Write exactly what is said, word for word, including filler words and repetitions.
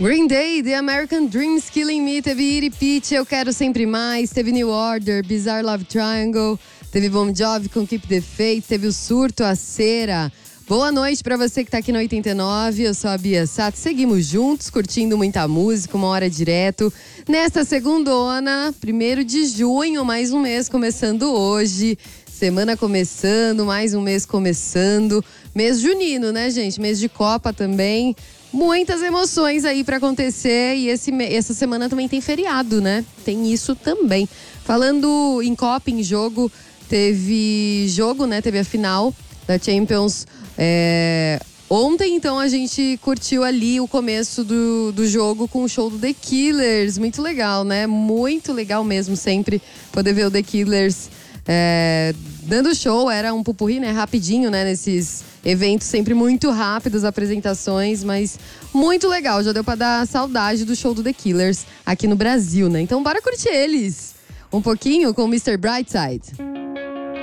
Green Day, The American Dream's Killing Me, teve Iri Pitch, Eu Quero Sempre Mais, teve New Order, Bizarre Love Triangle, teve Bon Jovi com Keep the Faith, teve o Surto, a Cera. Boa noite pra você que tá aqui no oitenta e nove, eu sou a Bia Sato, seguimos juntos, curtindo muita música, uma hora direto. Nesta segundona, primeiro de junho, mais um mês começando hoje, semana começando, mais um mês começando. Mês junino, né, gente? Mês de Copa também. Muitas emoções aí pra acontecer e esse, essa semana também tem feriado, né? Tem isso também. Falando em Copa, em jogo, teve jogo, né? Teve a final da Champions é, ontem, então a gente curtiu ali o começo do, do jogo com o show do The Killers. Muito legal, né? Muito legal mesmo sempre poder ver o The Killers é, dando show. Era um pupurri, né? Rapidinho, né? Nesses eventos sempre muito rápidos, apresentações, mas muito legal. Já deu pra dar saudade do show do The Killers aqui no Brasil, né? Então bora curtir eles um pouquinho com o mister Brightside.